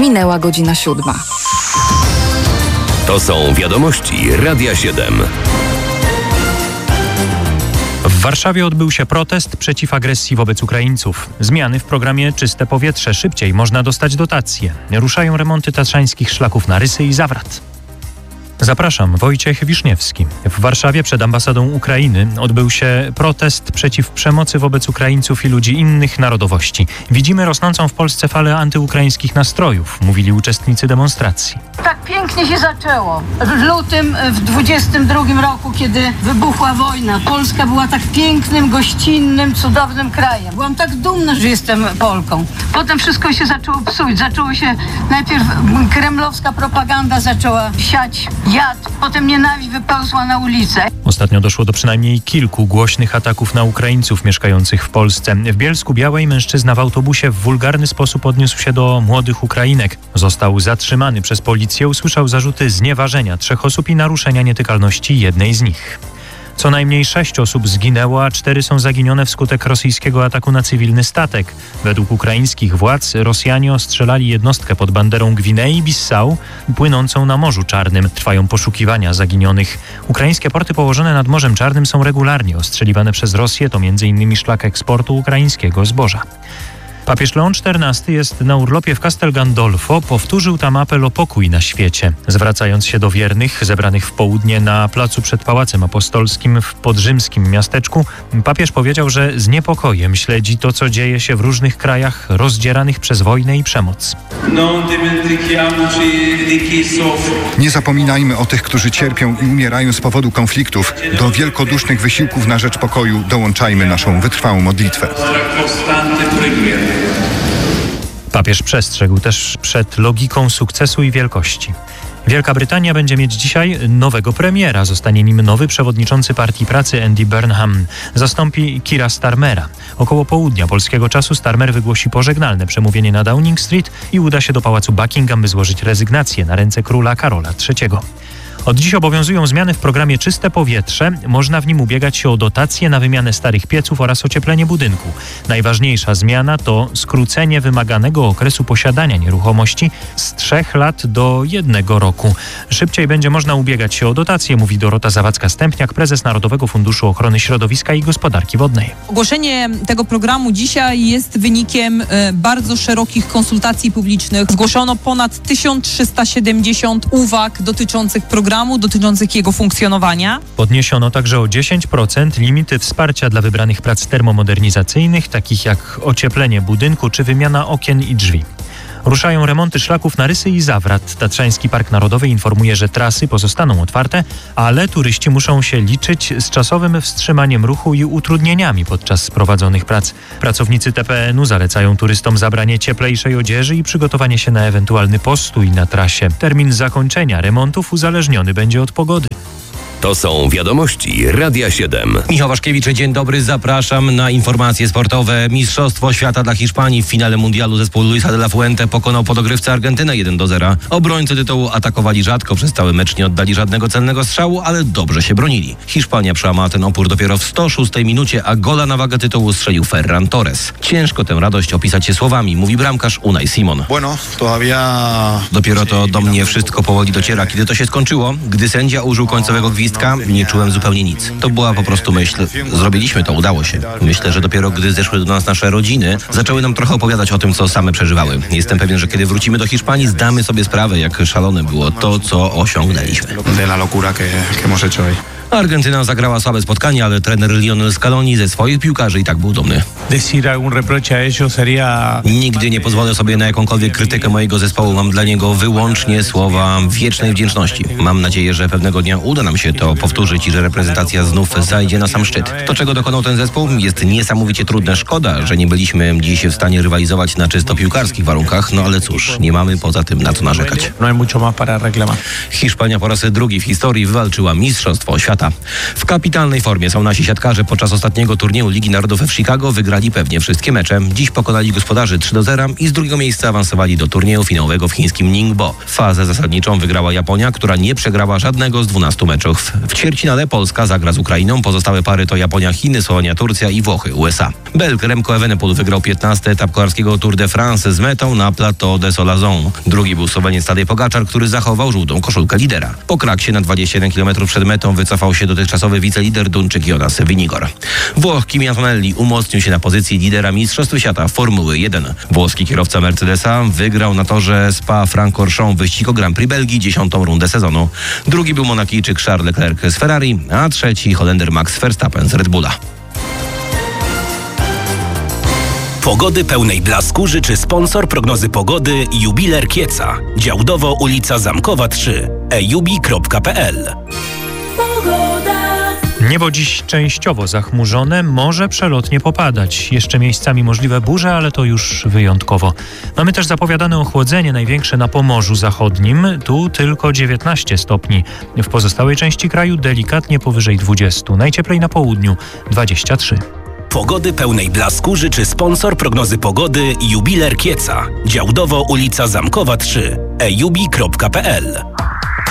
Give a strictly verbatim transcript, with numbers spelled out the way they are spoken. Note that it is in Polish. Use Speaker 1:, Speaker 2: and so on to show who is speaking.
Speaker 1: Minęła godzina siódma.
Speaker 2: To są wiadomości Radia siedem.
Speaker 3: W Warszawie odbył się protest przeciw agresji wobec Ukraińców. Zmiany w programie Czyste Powietrze. Szybciej można dostać dotacje. Ruszają remonty tatrzańskich szlaków na Rysy i Zawrat. Zapraszam, Wojciech Wiszniewski. W Warszawie przed ambasadą Ukrainy odbył się protest przeciw przemocy wobec Ukraińców i ludzi innych narodowości. Widzimy rosnącą w Polsce falę antyukraińskich nastrojów, mówili uczestnicy demonstracji.
Speaker 4: Tak pięknie się zaczęło. W lutym w dwudziestym drugim roku, kiedy wybuchła wojna, Polska była tak pięknym, gościnnym, cudownym krajem. Byłam tak dumna, że jestem Polką. Potem wszystko się zaczęło psuć. Zaczęło się najpierw kremlowska propaganda zaczęła siać jad, potem nienawiść wypełzła na ulicę.
Speaker 3: Ostatnio doszło do przynajmniej kilku głośnych ataków na Ukraińców mieszkających w Polsce. W Bielsku Białej mężczyzna w autobusie w wulgarny sposób odniósł się do młodych Ukrainek. Został zatrzymany przez policję, usłyszał zarzuty znieważenia trzech osób i naruszenia nietykalności jednej z nich. Co najmniej sześć osób zginęło, a cztery są zaginione wskutek rosyjskiego ataku na cywilny statek. Według ukraińskich władz Rosjanie ostrzelali jednostkę pod banderą Gwinei-Bissau płynącą na Morzu Czarnym. Trwają poszukiwania zaginionych. Ukraińskie porty położone nad Morzem Czarnym są regularnie ostrzeliwane przez Rosję. To między innymi szlak eksportu ukraińskiego zboża. Papież Leon czternasty jest na urlopie w Castel Gandolfo. Powtórzył tam apel o pokój na świecie. Zwracając się do wiernych zebranych w południe na placu przed Pałacem Apostolskim w podrzymskim miasteczku, papież powiedział, że z niepokojem śledzi to, co dzieje się w różnych krajach rozdzieranych przez wojnę i przemoc.
Speaker 5: Nie zapominajmy o tych, którzy cierpią i umierają z powodu konfliktów. Do wielkodusznych wysiłków na rzecz pokoju dołączajmy naszą wytrwałą modlitwę.
Speaker 3: Papież przestrzegł też przed logiką sukcesu i wielkości. Wielka Brytania będzie mieć dzisiaj nowego premiera. Zostanie nim nowy przewodniczący Partii Pracy Andy Burnham. Zastąpi Keira Starmera. Około południa polskiego czasu Starmer wygłosi pożegnalne przemówienie na Downing Street i uda się do pałacu Buckingham, by złożyć rezygnację na ręce króla Karola trzeciego. Od dziś obowiązują zmiany w programie Czyste Powietrze. Można w nim ubiegać się o dotacje na wymianę starych pieców oraz ocieplenie budynku. Najważniejsza zmiana to skrócenie wymaganego okresu posiadania nieruchomości z trzech lat do jednego roku. Szybciej będzie można ubiegać się o dotacje, mówi Dorota Zawadzka-Stępniak, prezes Narodowego Funduszu Ochrony Środowiska i Gospodarki Wodnej.
Speaker 6: Ogłoszenie tego programu dzisiaj jest wynikiem e, bardzo szerokich konsultacji publicznych. Zgłoszono ponad tysiąc trzysta siedemdziesiąt uwag dotyczących programu. dotyczących jego funkcjonowania.
Speaker 3: Podniesiono także o dziesięć procent limity wsparcia dla wybranych prac termomodernizacyjnych, takich jak ocieplenie budynku czy wymiana okien i drzwi. Ruszają remonty szlaków na Rysy i Zawrat. Tatrzański Park Narodowy informuje, że trasy pozostaną otwarte, ale turyści muszą się liczyć z czasowym wstrzymaniem ruchu i utrudnieniami podczas prowadzonych prac. Pracownicy T P N u zalecają turystom zabranie cieplejszej odzieży i przygotowanie się na ewentualny postój na trasie. Termin zakończenia remontów uzależniony będzie od pogody.
Speaker 2: To są wiadomości Radia siedem.
Speaker 7: Michał Waszkiewicz, dzień dobry, zapraszam na informacje sportowe. Mistrzostwo świata dla Hiszpanii. W finale mundialu zespół Luisa de la Fuente pokonał podogrywcę Argentynę jeden do zera. Obrońcy tytułu atakowali rzadko, przez cały mecz nie oddali żadnego celnego strzału, ale dobrze się bronili. Hiszpania przełamała ten opór dopiero w sto szóstej minucie, a gola na wagę tytułu strzelił Ferran Torres. Ciężko tę radość opisać się słowami, mówi bramkarz Unai Simon.
Speaker 8: Bueno, todavía...
Speaker 7: Dopiero to do mnie wszystko powoli dociera. Kiedy to się skończyło, gdy sędzia użył końcowego gwizdka, nie czułem zupełnie nic. To była po prostu myśl, zrobiliśmy to, udało się. Myślę, że dopiero gdy zeszły do nas nasze rodziny, zaczęły nam trochę opowiadać o tym, co same przeżywały. Jestem pewien, że kiedy wrócimy do Hiszpanii, zdamy sobie sprawę, jak szalone było to, co osiągnęliśmy.
Speaker 8: De la locura que, que hemos hecho hoy.
Speaker 7: Argentyna zagrała słabe spotkanie, ale trener Lionel Scaloni ze swoich piłkarzy i tak był dumny. Nigdy nie pozwolę sobie na jakąkolwiek krytykę mojego zespołu. Mam dla niego wyłącznie słowa wiecznej wdzięczności. Mam nadzieję, że pewnego dnia uda nam się to powtórzyć i że reprezentacja znów zajdzie na sam szczyt. To, czego dokonał ten zespół, jest niesamowicie trudne. Szkoda, że nie byliśmy dziś w stanie rywalizować na czysto piłkarskich warunkach, no ale cóż, nie mamy poza tym na co narzekać. Hiszpania po raz drugi w historii wywalczyła Mistrzostwo Świata. świata. W kapitalnej formie są nasi siatkarze. Podczas ostatniego turnieju Ligi Narodów w Chicago wygrali pewnie wszystkie mecze. Dziś pokonali gospodarzy trzy do zera i z drugiego miejsca awansowali do turnieju finałowego w chińskim Ningbo. Fazę zasadniczą wygrała Japonia, która nie przegrała żadnego z dwunastu meczów. W ćwierćfinale Polska zagra z Ukrainą. Pozostałe pary to Japonia, Chiny, Słowania, Turcja i Włochy, U S A. Belg Remco Evenepoel wygrał piętnasty etap kolarskiego Tour de France z metą na Plateau de Solazon. Drugi był Słoweniec Tadej Pogaczar, który zachował żółtą koszulkę lidera. Po kraksie na dwadzieścia jeden kilometrów przed metą wycofał się dotychczasowy wicelider Duńczyk Jonas Vinigor. Włoch Kimi Antonelli umocnił się na pozycji lidera Mistrzostw Świata Formuły jeden. Włoski kierowca Mercedesa wygrał na torze Spa-Francorchamps wyścig o Grand Prix Belgii dziesiątą rundę sezonu. Drugi był Monakijczyk Charles Leclerc z Ferrari, a trzeci Holender Max Verstappen z Red Bulla.
Speaker 1: Pogody pełnej blasku życzy sponsor prognozy pogody Jubiler Kieca. Działdowo ulica Zamkowa trzy. ejubi kropka pe el.
Speaker 3: Niebo dziś częściowo zachmurzone, może przelotnie popadać. Jeszcze miejscami możliwe burze, ale to już wyjątkowo. Mamy też zapowiadane ochłodzenie, największe na Pomorzu Zachodnim. Tu tylko dziewiętnaście stopni. W pozostałej części kraju delikatnie powyżej dwudziestu. Najcieplej na południu dwadzieścia trzy.
Speaker 1: Pogody pełnej blasku życzy sponsor prognozy pogody Jubiler Kieca. Działdowo ulica Zamkowa trzy. ejubi kropka pe el.